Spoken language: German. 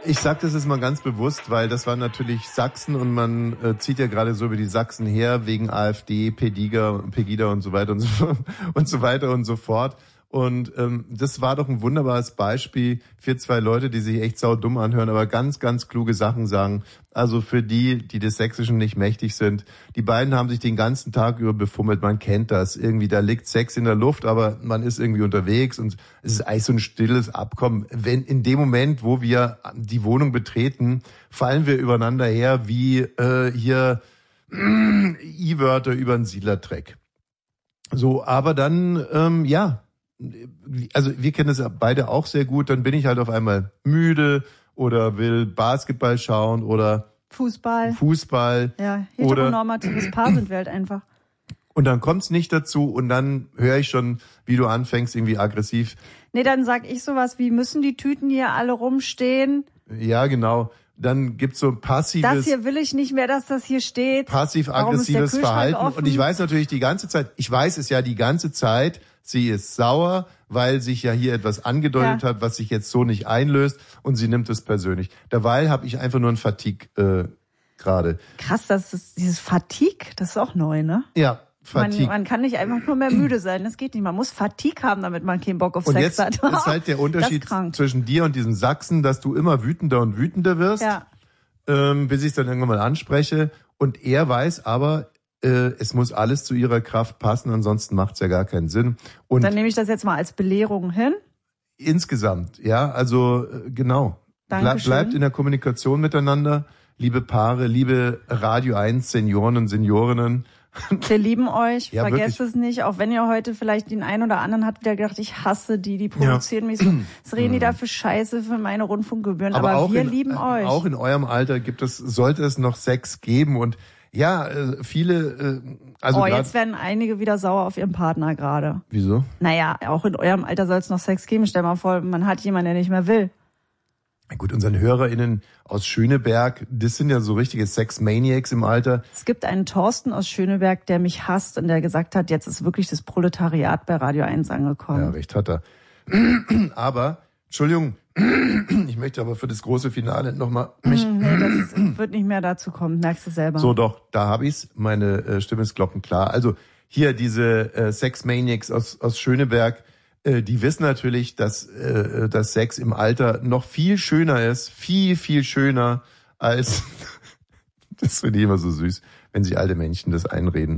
Ich sag das jetzt mal ganz bewusst, weil das war natürlich Sachsen und man zieht ja gerade so über die Sachsen her wegen AfD, Pegida und so weiter und so weiter und so fort. Und das war doch ein wunderbares Beispiel für zwei Leute, die sich echt saudumm anhören, aber ganz, ganz kluge Sachen sagen. Also für die des Sächsischen nicht mächtig sind. Die beiden haben sich den ganzen Tag über befummelt. Man kennt das. Irgendwie, da liegt Sex in der Luft, aber man ist irgendwie unterwegs und es ist eigentlich so ein stilles Abkommen. Wenn in dem Moment, wo wir die Wohnung betreten, fallen wir übereinander her wie hier I-Wörter über einen Siedlertreck. So, aber dann, ja. Also wir kennen das ja beide auch sehr gut, dann bin ich halt auf einmal müde oder will Basketball schauen oder Fußball. Ja, heteronormatives Paar sind wir halt einfach. Und dann kommt's nicht dazu und dann höre ich schon, wie du anfängst, irgendwie aggressiv. Nee, dann sag ich sowas wie, müssen die Tüten hier alle rumstehen? Ja, genau. Dann gibt's so passives... Das hier will ich nicht mehr, dass das hier steht. Passiv-aggressives Verhalten. Offen? Und ich weiß natürlich die ganze Zeit, sie ist sauer, weil sich ja hier etwas angedeutet hat, was sich jetzt so nicht einlöst und sie nimmt es persönlich. Derweil habe ich einfach nur ein Fatigue gerade. Krass, das ist dieses Fatigue, das ist auch neu, ne? Ja, Fatigue. Man kann nicht einfach nur mehr müde sein, das geht nicht. Man muss Fatigue haben, damit man keinen Bock auf Sex hat. Und jetzt ist halt der Unterschied zwischen dir und diesem Sachsen, dass du immer wütender und wütender wirst, bis ich es dann irgendwann mal anspreche. Und er weiß aber, es muss alles zu ihrer Kraft passen, ansonsten macht es ja gar keinen Sinn. Und dann nehme ich das jetzt mal als Belehrung hin. Insgesamt, ja, also genau. Bleibt in der Kommunikation miteinander, liebe Paare, liebe Radio 1 Senioren und Seniorinnen. Wir lieben euch, ja, vergesst es nicht, auch wenn ihr heute vielleicht den einen oder anderen habt wieder gedacht, ich hasse die produzieren mich so, was reden die da für Scheiße für meine Rundfunkgebühren, aber wir lieben euch. Auch in eurem Alter sollte es noch Sex geben und ja, viele, also jetzt werden einige wieder sauer auf ihren Partner gerade. Wieso? Naja, auch in eurem Alter soll es noch Sex geben. Stell mal vor, man hat jemanden, der nicht mehr will. Na gut, unseren HörerInnen aus Schöneberg, das sind ja so richtige Sex-Maniacs im Alter. Es gibt einen Thorsten aus Schöneberg, der mich hasst und der gesagt hat, jetzt ist wirklich das Proletariat bei Radio 1 angekommen. Ja, recht hat er. Aber, Entschuldigung, ich möchte aber für das große Finale nochmal mich... Nee, das wird nicht mehr dazu kommen, merkst du selber. So, doch, da habe ich's. Meine Stimme ist glockenklar. Also hier diese Sex-Maniacs aus Schöneberg, die wissen natürlich, dass Sex im Alter noch viel schöner ist. Viel, viel schöner als... Das finde ich immer so süß, wenn sich alte Menschen das einreden.